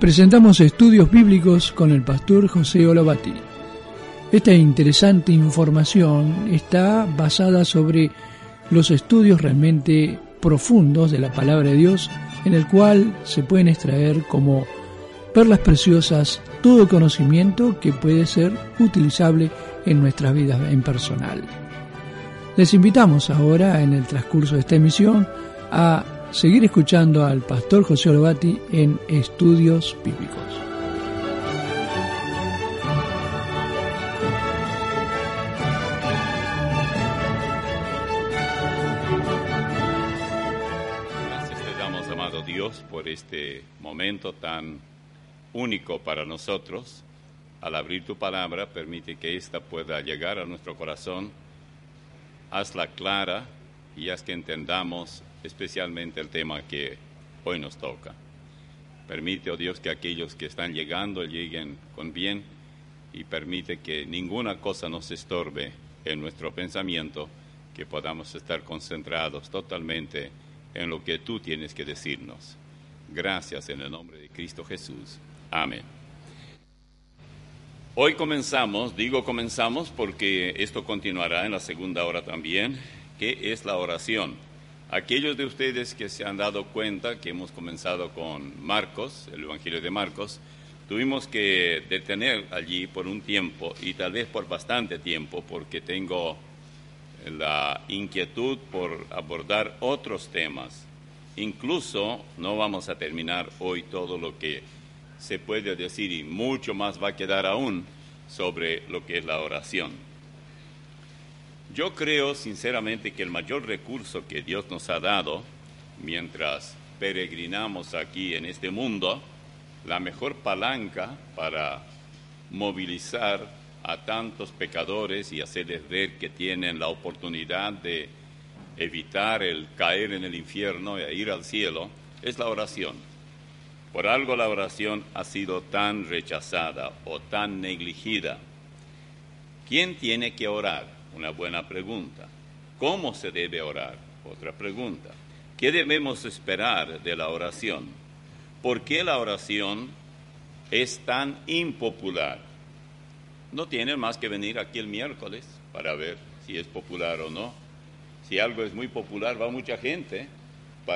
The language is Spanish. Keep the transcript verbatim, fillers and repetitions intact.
presentamos estudios bíblicos con el pastor José Olovati. Esta interesante información está basada sobre los estudios realmente profundos de la palabra de Dios, en el cual se pueden extraer como perlas preciosas todo conocimiento que puede ser utilizable en nuestras vidas en personal. Les invitamos ahora, en el transcurso de esta emisión, a seguir escuchando al pastor José Olovati en Estudios Bíblicos. Gracias te damos, amado Dios, por este momento tan único para nosotros. Al abrir tu palabra, permite que ésta pueda llegar a nuestro corazón. Hazla clara y haz que entendamos especialmente el tema que hoy nos toca. Permite, oh Dios, que aquellos que están llegando lleguen con bien y permite que ninguna cosa nos estorbe en nuestro pensamiento, que podamos estar concentrados totalmente en lo que tú tienes que decirnos. Gracias en el nombre de Cristo Jesús. Amén. Hoy comenzamos, digo comenzamos porque esto continuará en la segunda hora también, que es la oración. Aquellos de ustedes que se han dado cuenta que hemos comenzado con Marcos, el Evangelio de Marcos, tuvimos que detener allí por un tiempo y tal vez por bastante tiempo, porque tengo la inquietud por abordar otros temas. Incluso no vamos a terminar hoy todo lo que se puede decir y mucho más va a quedar aún sobre lo que es la oración. Yo creo sinceramente que el mayor recurso que Dios nos ha dado mientras peregrinamos aquí en este mundo, la mejor palanca para movilizar a tantos pecadores y hacerles ver que tienen la oportunidad de evitar el caer en el infierno e ir al cielo, es la oración. Por algo la oración ha sido tan rechazada o tan negligida. ¿Quién tiene que orar? Una buena pregunta. ¿Cómo se debe orar? Otra pregunta. ¿Qué debemos esperar de la oración? ¿Por qué la oración es tan impopular? No tienen más que venir aquí el miércoles para ver si es popular o no. Si algo es muy popular, va mucha gente,